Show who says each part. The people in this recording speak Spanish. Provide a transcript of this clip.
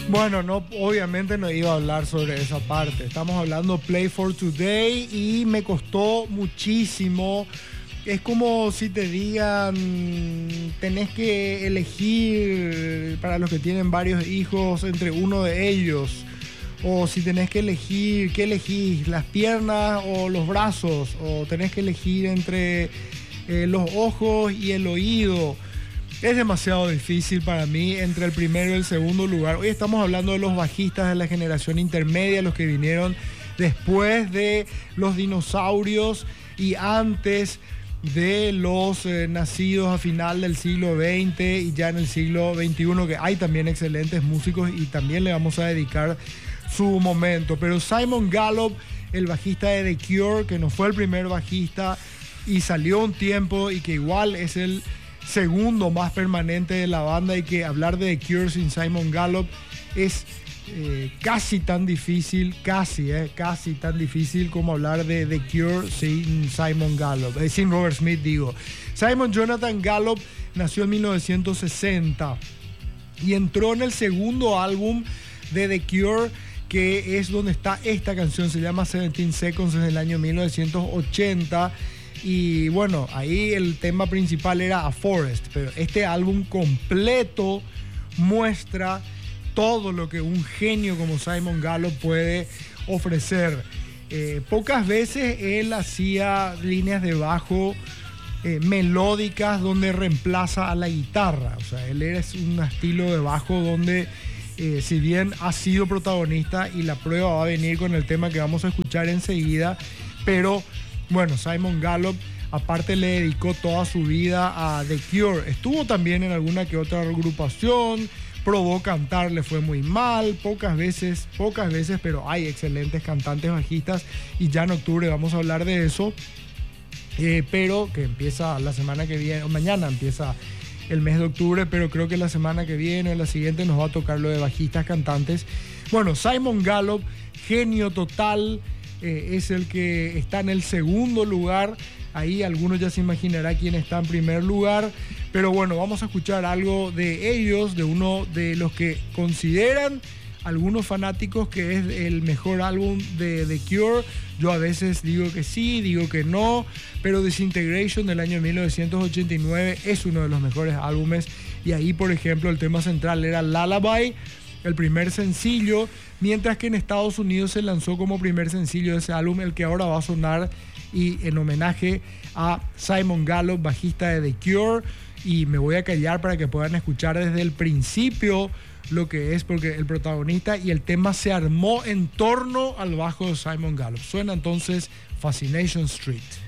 Speaker 1: Bueno, no, obviamente no iba a hablar sobre esa parte. Estamos hablando Play for Today y me costó muchísimo. Es como si te digan, tenés que elegir, para los que tienen varios hijos, entre uno de ellos. O si tenés que elegir, ¿qué elegís? ¿Las piernas o los brazos? O tenés que elegir entre los ojos y el oído. Es demasiado difícil para mí entre el primero y el segundo lugar. Hoy estamos hablando de los bajistas de la generación intermedia, los que vinieron después de los dinosaurios y antes de los nacidos a final del siglo XX y ya en el siglo XXI, que hay también excelentes músicos y también le vamos a dedicar su momento. Pero Simon Gallup, el bajista de The Cure, que no fue el primer bajista y salió un tiempo y que igual es el segundo más permanente de la banda, y que hablar de The Cure sin Simon Gallup es casi tan difícil, casi tan difícil como hablar de The Cure sin Simon Gallup, sin Robert Smith digo. Simon Jonathan Gallup nació en 1960 y entró en el segundo álbum de The Cure, que es donde está esta canción, se llama 17 Seconds, desde el año 1980. Y bueno, ahí el tema principal era A Forest, pero este álbum completo muestra todo lo que un genio como Simon Gallup puede ofrecer. Pocas veces él hacía líneas de bajo melódicas donde reemplaza a la guitarra. O sea, él es un estilo de bajo donde, si bien ha sido protagonista, y la prueba va a venir con el tema que vamos a escuchar enseguida, pero bueno, Simon Gallup aparte le dedicó toda su vida a The Cure. Estuvo también en alguna que otra agrupación, probó cantar, le fue muy mal, pocas veces, pero hay excelentes cantantes bajistas y ya en octubre vamos a hablar de eso. Pero que empieza la semana que viene, o mañana empieza el mes de octubre, pero creo que la semana que viene o la siguiente nos va a tocar lo de bajistas cantantes. Bueno, Simon Gallup, genio total. Es el que está en el segundo lugar. Ahí algunos ya se imaginarán quién está en primer lugar. Pero bueno, vamos a escuchar algo de ellos, de uno de los que consideran algunos fanáticos que es el mejor álbum de The Cure. Yo a veces digo que sí, digo que no, pero Disintegration del año 1989 es uno de los mejores álbumes. Y ahí, por ejemplo, el tema central era Lullaby, el primer sencillo, mientras que en Estados Unidos se lanzó como primer sencillo de ese álbum el que ahora va a sonar, y en homenaje a Simon Gallup, bajista de The Cure. Y me voy a callar para que puedan escuchar desde el principio lo que es, porque el protagonista y el tema se armó en torno al bajo de Simon Gallup. Suena entonces Fascination Street.